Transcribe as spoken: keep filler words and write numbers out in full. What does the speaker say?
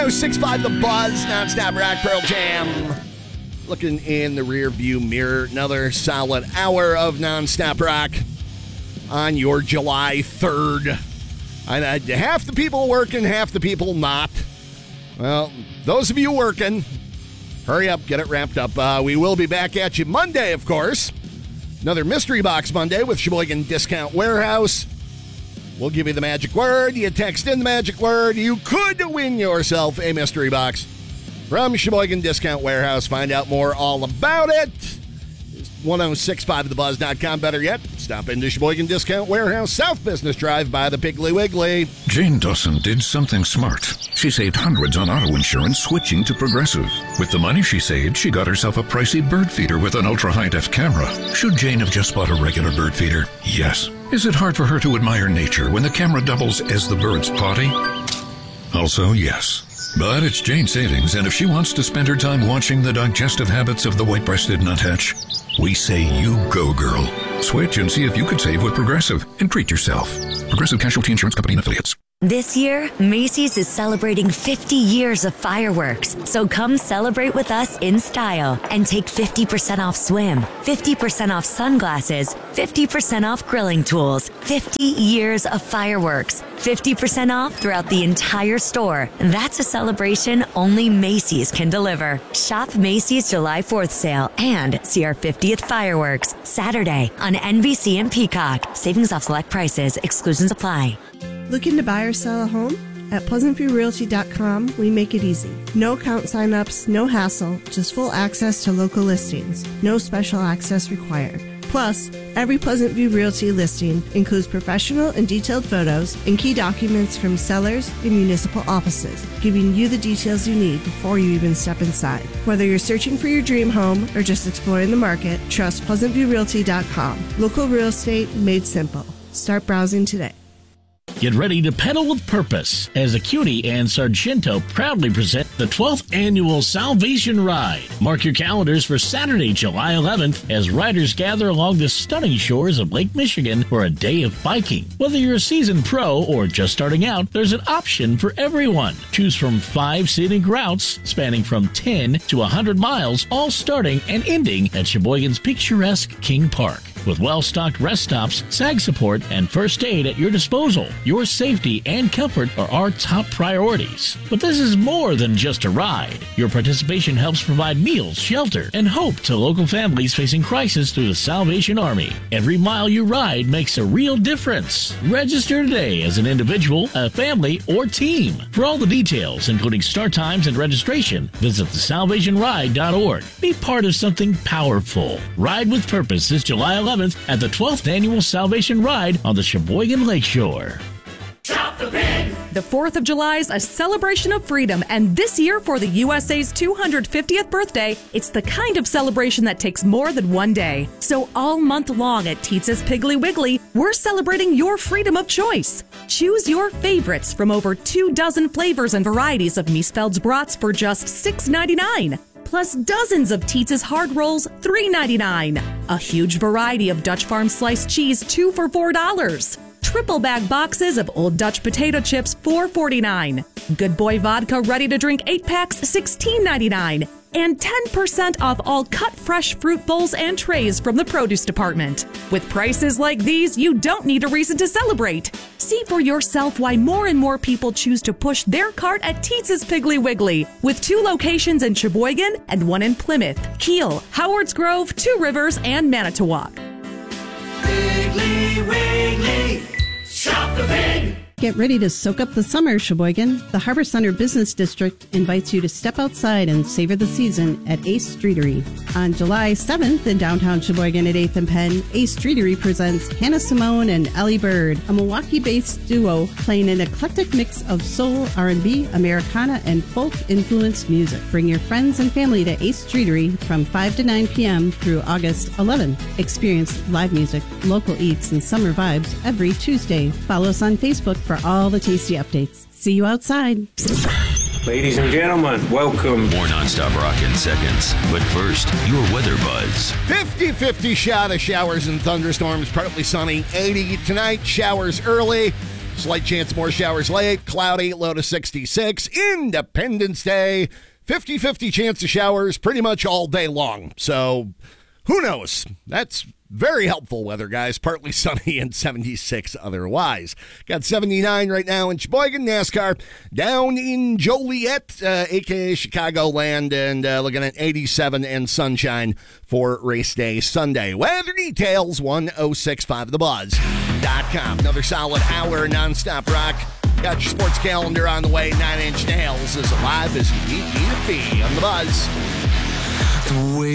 oh six point five The Buzz, nonstop rock, Pearl Jam. Looking in the rear view mirror, another solid hour of nonstop rock on your July third. And uh, half the people working, half the people not. Well, those of you working, hurry up, get it wrapped up. Uh, we will be back at you Monday, of course. Another Mystery Box Monday with Sheboygan Discount Warehouse. We'll give you the magic word. You text in the magic word. You could win yourself a mystery box from Sheboygan Discount Warehouse. Find out more all about it. ten sixty-five the buzz dot com. Better yet, stop into Sheboygan Discount Warehouse, South Business Drive by the Piggly Wiggly. Jane Dawson did something smart. She saved hundreds on auto insurance switching to Progressive. With the money she saved, she got herself a pricey bird feeder with an ultra-high-def camera. Should Jane have just bought a regular bird feeder? Yes. Is it hard for her to admire nature when the camera doubles as the bird's potty? Also, yes. But it's Jane's savings, and if she wants to spend her time watching the digestive habits of the white-breasted nuthatch, we say you go, girl. Switch and see if you could save with Progressive and treat yourself. Progressive Casualty Insurance Company and Affiliates. This year, Macy's is celebrating fifty years of fireworks. So come celebrate with us in style and take fifty percent off swim, fifty percent off sunglasses, fifty percent off grilling tools, fifty years of fireworks, fifty percent off throughout the entire store. That's a celebration only Macy's can deliver. Shop Macy's July fourth sale and see our fiftieth fireworks Saturday on N B C and Peacock. Savings off select prices. Exclusions apply. Looking to buy or sell a home? At Pleasant View Realty dot com, we make it easy. No account sign-ups, no hassle, just full access to local listings. No special access required. Plus, every Pleasant View Realty listing includes professional and detailed photos and key documents from sellers and municipal offices, giving you the details you need before you even step inside. Whether you're searching for your dream home or just exploring the market, trust Pleasant View Realty dot com. Local real estate made simple. Start browsing today. Get ready to pedal with purpose as Acuity and Sargento proudly present the twelfth Annual Salvation Ride. Mark your calendars for Saturday, July eleventh, as riders gather along the stunning shores of Lake Michigan for a day of biking. Whether you're a seasoned pro or just starting out, there's an option for everyone. Choose from five scenic routes spanning from ten to one hundred miles, all starting and ending at Sheboygan's picturesque King Park. With well-stocked rest stops, sag support, and first aid at your disposal, your safety and comfort are our top priorities. But this is more than just a ride. Your participation helps provide meals, shelter, and hope to local families facing crisis through the Salvation Army. Every mile you ride makes a real difference. Register today as an individual, a family, or team. For all the details, including start times and registration, visit the salvation ride dot org. Be part of something powerful. Ride with Purpose this July eleventh at the twelfth Annual Salvation Ride on the Sheboygan Lakeshore. Shop the pig! The fourth of July is a celebration of freedom, and this year for the U S A's two hundred fiftieth birthday, it's the kind of celebration that takes more than one day. So all month long at Teetz's Piggly Wiggly, we're celebrating your freedom of choice. Choose your favorites from over two dozen flavors and varieties of Miesfeld's brats for just six ninety-nine. Plus dozens of Teetz's hard rolls, three ninety-nine. A huge variety of Dutch Farm sliced cheese, two for four dollars. Triple bag boxes of Old Dutch potato chips, four forty-nine. Good Boy vodka ready to drink eight packs, sixteen ninety-nine. And ten percent off all cut fresh fruit bowls and trays from the produce department. With prices like these, you don't need a reason to celebrate. See for yourself why more and more people choose to push their cart at Teetz's Piggly Wiggly, with two locations in Sheboygan and one in Plymouth, Kiel, Howards Grove, Two Rivers, and Manitowoc. Piggly Wiggly, shop the pig! Get ready to soak up the summer, Sheboygan. The Harbor Center Business District invites you to step outside and savor the season at Ace Streetery. On July seventh in downtown Sheboygan at eighth and Penn, Ace Streetery presents Hannah Simone and Ellie Bird, a Milwaukee-based duo playing an eclectic mix of soul, R and B, Americana, and folk-influenced music. Bring your friends and family to Ace Streetery from five to nine p.m. through August eleventh. Experience live music, local eats, and summer vibes every Tuesday. Follow us on Facebook for all the tasty updates. See you outside. Ladies and gentlemen, welcome. More nonstop rock in seconds. But first, your weather buzz. fifty-fifty shot of showers and thunderstorms, partly sunny. eighty tonight, showers early. Slight chance of more showers late. Cloudy, low to sixty-six. Independence Day, fifty-fifty chance of showers pretty much all day long. So who knows? That's very helpful weather, guys. Partly sunny and seventy-six otherwise. Got seventy-nine right now in Sheboygan. NASCAR down in Joliet, uh, a k a. Chicagoland, and uh, looking at eighty-seven and sunshine for race day Sunday. Weather details, one oh six point five the buzz dot com. Another solid hour nonstop rock. Got your sports calendar on the way. Nine Inch Nails is alive as you need me to be on the Buzz. The way